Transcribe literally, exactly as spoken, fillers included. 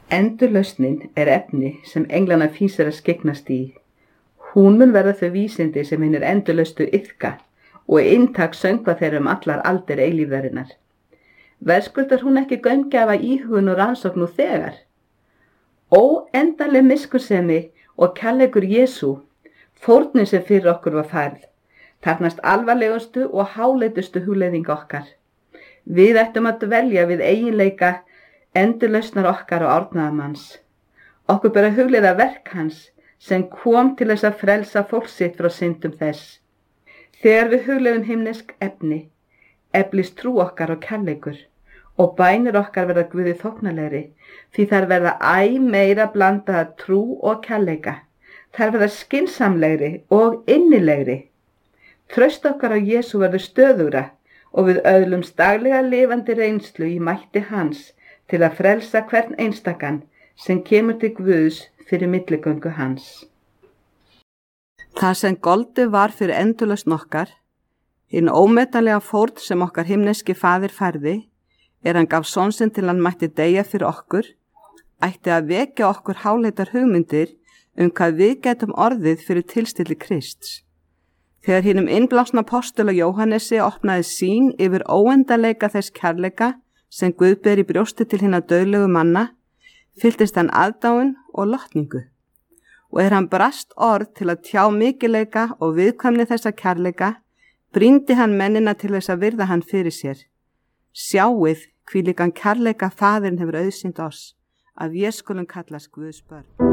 Endurlausnin er efni sem englana fýsir að skyggnast í. Hún mun verða þau vísindi sem hinir endurlaustu iðka og inntak söngva þeirra um allar aldir eilífðarinnar. Verðskuldar hún ekki gaumgæfa íhugun og rannsókn nú þegar? Óendanleg miskunnsemi og kærleikur Jesú, fórnin sem fyrir okkur var færð, þarfnast alvarlegustu og háleitustu hugleiðing okkar. Við ættum að dvelja við eiginleika endurlausnar okkar og árnaðamanns. Okkur ber að hugleiða verk hans sem kom til þess að frelsa fólk sitt frá syndum þess. Þegar við hugleiðum himnesk efni, eflist trú okkar og kærleikur og bænir okkar verða Guði þóknanlegri, því þær verða æ meira blandaða trú og kærleika. Þær verða skynsamlegri og innilegri. Traust okkar á Jesú verður stöðugra og við öðlumst daglega lifandi reynslu í mætti hans til að frelsa hvern einstakann sem kemur til Guðs fyrir milligöngu hans. Það sem goldið var fyrir endurlausn okkar, hinn ómetanlega fórn sem okkar himneski faðir færði, er hann gaf son sinn til hann mætti deyja fyrir okkur, ætti að vekja okkur háleitar hugmyndir um hvað við getum orðið fyrir tilstilli Krists. Þegar hinum innblásna apostula Jóhannesi opnaði sín yfir óendanleika þess kærleika sem Guð ber í brjósti til hinna dauðlegu manna, fylltist hann aðdáun og lotningu. Og er hann brast orð til að tjá mikilleika og viðkvæmni þessa kærleika, brýndi hann mennina til þess að virða hann fyrir sér. Sjáið hvílíkan kærleika Faðirinn hefur auðsýnt oss, að við skulum kallast Guðs börn.